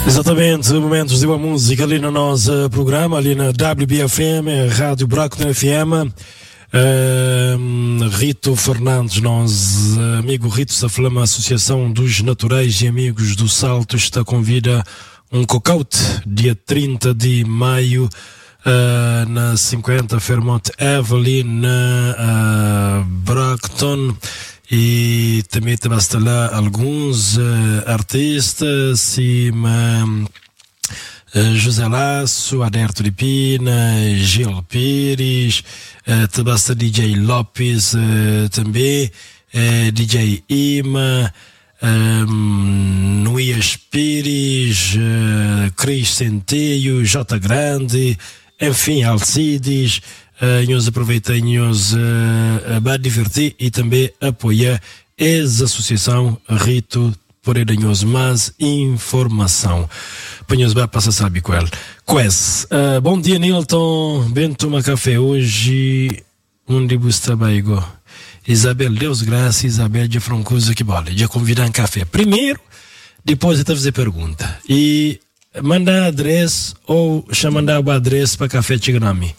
Exatamente, momentos de uma música ali no nosso programa, ali na WBFM, Rádio Buraco na FM. Rito Fernandes, nós, amigo Rito Saflama, Associação dos Naturais e Amigos do Salto, está convida um cocaute dia 30 de maio na 50 Fairmont Avenue, na Brockton. E também basta lá alguns artistas, José Lasso, Aderto de Pina, Gil Pires, basta DJ Lopes também, DJ Ima, Nuias Pires, Cris Centeio, J Grande, enfim, Alcides. Nós aproveitamos para divertir e também apoiar essa associação Rito por darmos mais informação. Ponhamos para passar sabe com ele. Bom dia, Nilton. Bem tomar café hoje. Onde você está, Baigo? Isabel, Deus graças, Isabel de Francoso que bola. Já convidar um café. Primeiro, depois eu fazer pergunta. E mandar adresse ou mandar o adresse para café Tigrami.